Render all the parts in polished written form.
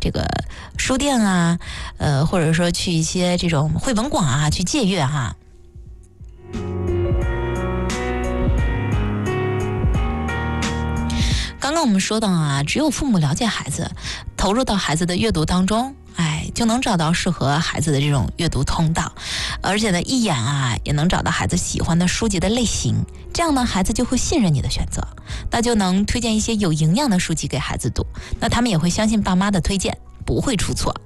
这个书店啊，或者说去一些这种绘本馆啊去借阅哈。刚刚我们说到啊，只有父母了解孩子，投入到孩子的阅读当中，就能找到适合孩子的这种阅读通道，而且呢，一眼啊也能找到孩子喜欢的书籍的类型，这样呢，孩子就会信任你的选择，那就能推荐一些有营养的书籍给孩子读，那他们也会相信爸妈的推荐，不会出错。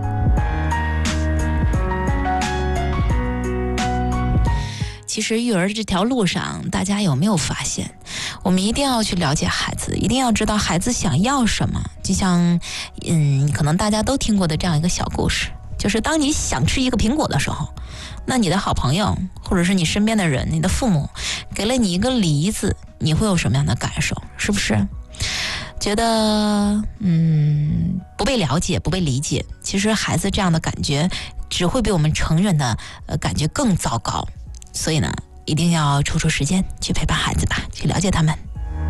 其实育儿这条路上，大家有没有发现，我们一定要去了解孩子，一定要知道孩子想要什么。就像可能大家都听过的这样一个小故事，就是当你想吃一个苹果的时候，那你的好朋友或者是你身边的人，你的父母给了你一个梨子，你会有什么样的感受？是不是觉得不被了解，不被理解？其实孩子这样的感觉只会比我们成人的感觉更糟糕。所以呢，一定要抽出时间去陪伴孩子吧，去了解他们。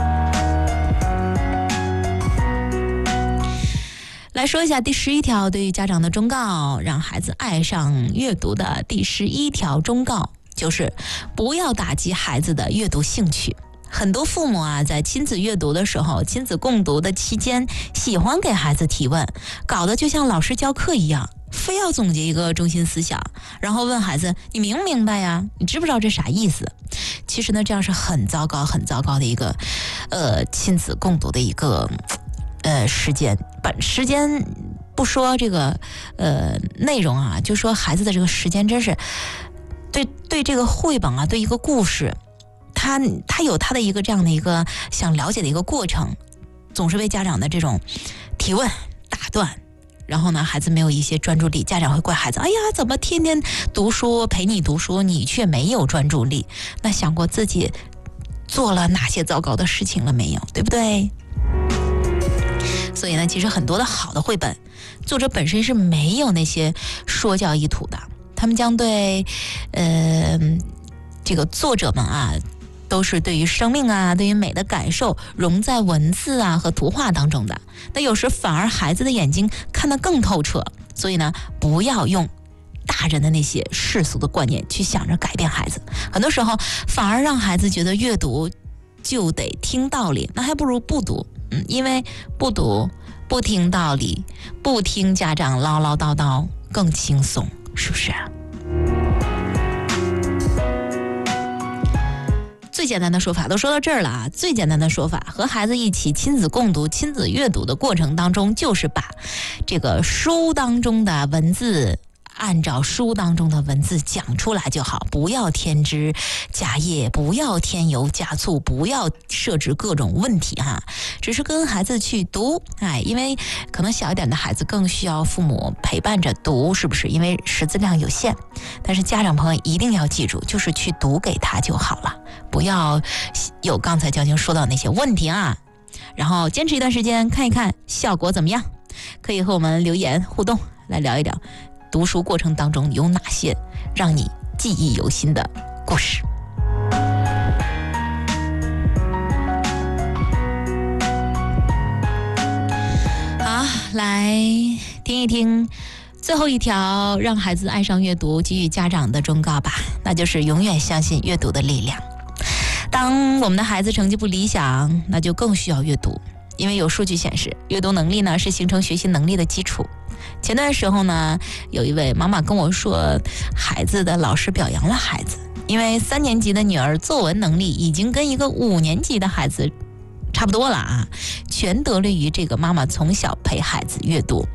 来说一下第11条对于家长的忠告，让孩子爱上阅读的第11条忠告就是不要打击孩子的阅读兴趣。很多父母啊，在亲子阅读的时候，亲子共读的期间，喜欢给孩子提问，搞得就像老师教课一样，非要总结一个中心思想，然后问孩子你明不明白呀？你知不知道这啥意思？其实呢，这样是很糟糕很糟糕的一个亲子共读的一个时间不说这个内容啊，就说孩子的这个时间真是对这个绘本啊，对一个故事，他有他的一个这样的一个想了解的一个过程，总是被家长的这种提问打断，然后呢，孩子没有一些专注力，家长会怪孩子，哎呀，怎么天天读书陪你读书，你却没有专注力？那想过自己做了哪些糟糕的事情了没有？对不对？所以呢，其实很多的好的绘本，作者本身是没有那些说教意图的，他们将对这个作者们啊，都是对于生命啊，对于美的感受融在文字啊和图画当中的。那有时反而孩子的眼睛看得更透彻，所以呢，不要用大人的那些世俗的观念去想着改变孩子，很多时候反而让孩子觉得阅读就得听道理，那还不如不读。因为不读、不听道理、不听家长唠唠叨叨更轻松，是不是？最简单的说法都说到这儿了啊！最简单的说法，和孩子一起亲子共读、亲子阅读的过程当中，就是把这个书当中的文字按照书当中的文字讲出来就好，不要添枝加叶，不要添油加醋，不要设置各种问题哈，只是跟孩子去读，因为可能小一点的孩子更需要父母陪伴着读，是不是？因为识字量有限，但是家长朋友一定要记住，就是去读给他就好了，不要有刚才交警说到那些问题啊。然后坚持一段时间，看一看效果怎么样，可以和我们留言互动，来聊一聊读书过程当中有哪些让你记忆犹新的故事。好，来听一听最后一条让孩子爱上阅读给予家长的忠告吧，那就是永远相信阅读的力量。当我们的孩子成绩不理想，那就更需要阅读，因为有数据显示，阅读能力呢是形成学习能力的基础。前段时候呢，有一位妈妈跟我说，孩子的老师表扬了孩子，因为3年级的女儿作文能力已经跟一个5年级的孩子差不多了啊，全得力于这个妈妈从小陪孩子阅读。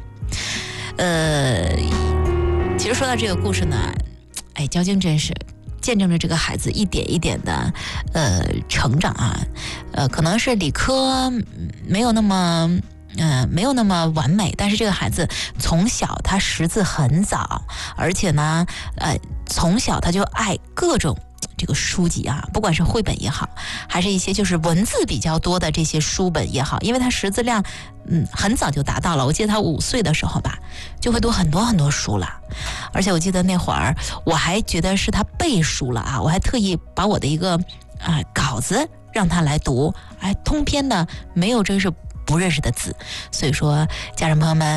其实说到这个故事呢，交警真是见证着这个孩子一点一点的成长啊，可能是理科没有那么完美，但是这个孩子从小他识字很早，而且呢从小他就爱各种这个书籍啊，不管是绘本也好，还是一些就是文字比较多的这些书本也好，因为他识字量很早就达到了，我记得他5岁的时候吧，就会读很多很多书了。而且我记得那会儿我还觉得是他背书了啊，我还特意把我的一个稿子让他来读，通篇的没有真是不认识的字。所以说家人朋友们，